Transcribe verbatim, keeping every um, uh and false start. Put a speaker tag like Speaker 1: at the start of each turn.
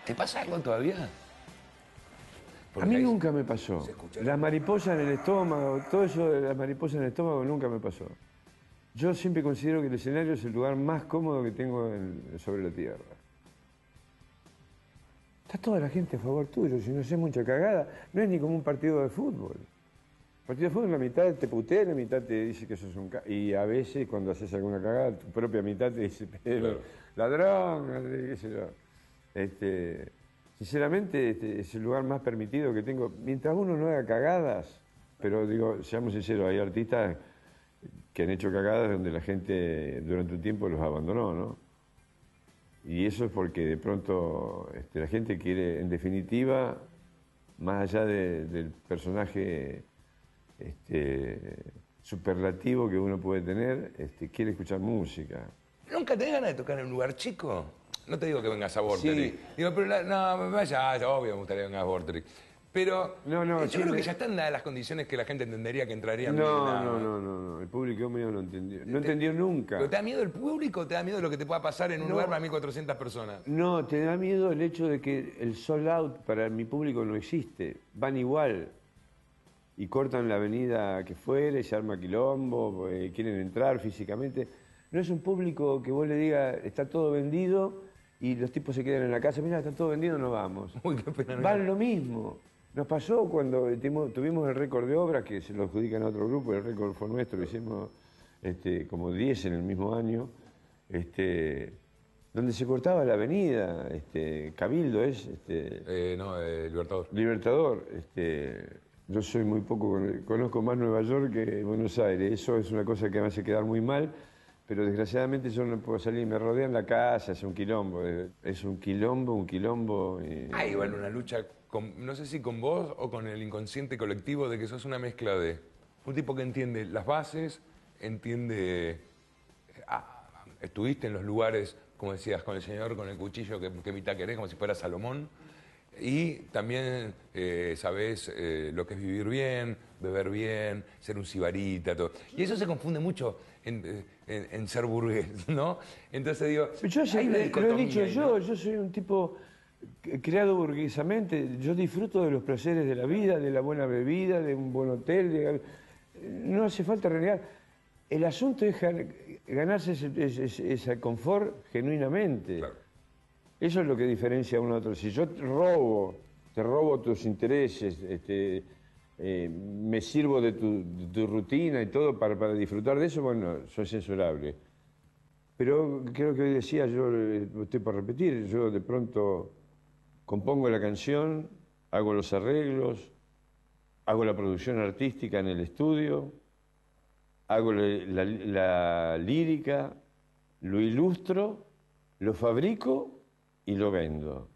Speaker 1: ¿Te pasa algo todavía?
Speaker 2: Porque a mí nunca me pasó. Las mariposas en el estómago, todo eso de las mariposas en el estómago nunca me pasó. Yo siempre considero que el escenario es el lugar más cómodo que tengo en, sobre la tierra. Está toda la gente a favor tuyo, si no haces mucha cagada, no es ni como un partido de fútbol. El partido de fútbol la mitad te putea, la mitad te dice que sos un c... Y a veces cuando haces alguna cagada, tu propia mitad te dice, pero, claro, ladrón, qué sé yo. Este, sinceramente, este es el lugar más permitido que tengo. Mientras uno no haga cagadas, pero digo, seamos sinceros, hay artistas que han hecho cagadas donde la gente durante un tiempo los abandonó, ¿no? Y eso es porque de pronto este, la gente quiere, en definitiva, más allá de, del personaje este, superlativo que uno puede tener, este, quiere escuchar música.
Speaker 1: ¿Nunca tenés ganas de tocar en un lugar chico? No te digo que vengas a Vorterix.
Speaker 2: Sí.
Speaker 1: Digo, pero la, no, vaya, obvio me gustaría que vengas a Vorterix. Pero
Speaker 2: no, no,
Speaker 1: yo
Speaker 2: sí,
Speaker 1: creo
Speaker 2: me...
Speaker 1: que ya están dadas las condiciones que la gente entendería que entrarían.
Speaker 2: No, bien, no, no, no, no, el público mío no entendió. No te, entendió nunca.
Speaker 1: ¿Pero te da miedo el público o te da miedo lo que te pueda pasar en un
Speaker 2: no,
Speaker 1: lugar para mil cuatrocientas personas?
Speaker 2: No, te da miedo el hecho de que el sold out para mi público no existe. Van igual. Y cortan la avenida que fuere, se arma quilombo, eh, quieren entrar físicamente. No es un público que vos le digas, está todo vendido, y los tipos se quedan en la casa, mira, está todo vendido, no vamos.
Speaker 1: Uy, qué pena.
Speaker 2: Van lo mismo. Nos pasó cuando tuvimos el récord de obras, que se lo adjudican a otro grupo, el récord fue nuestro, hicimos este, como diez en el mismo año, este, donde se cortaba la avenida, este, Cabildo es... Este,
Speaker 1: eh, no, eh, Libertador.
Speaker 2: Libertador. Este, yo soy muy poco, conozco más Nueva York que Buenos Aires, eso es una cosa que me hace quedar muy mal, pero desgraciadamente yo no puedo salir, me rodean la casa, es un quilombo, es un quilombo, un quilombo. Y...
Speaker 1: Ah, igual una lucha, con, no sé si con vos o con el inconsciente colectivo de que sos una mezcla de un tipo que entiende las bases, entiende... Ah, estuviste en los lugares, como decías, con el señor, con el cuchillo que, que mitad querés, como si fuera Salomón. Y también eh, sabés eh, lo que es vivir bien, beber bien, ser un sibarita, todo. Y eso se confunde mucho en, en, en ser burgués, ¿no? Entonces digo...
Speaker 2: Yo siempre lo he dicho yo, ¿no? Yo soy un tipo creado burguesamente, yo disfruto de los placeres de la vida, de la buena bebida, de un buen hotel, de... no hace falta renegar. El asunto es ganarse ese, ese, ese confort genuinamente. Claro. Eso es lo que diferencia a uno de otro. Si yo te robo, te robo tus intereses, este, eh, me sirvo de tu, de tu rutina y todo para, para disfrutar de eso, bueno, soy censurable. Pero creo que hoy decía, yo estoy por repetir, yo de pronto compongo la canción, hago los arreglos, hago la producción artística en el estudio, hago la, la, la lírica, lo ilustro, lo fabrico y lo vendo.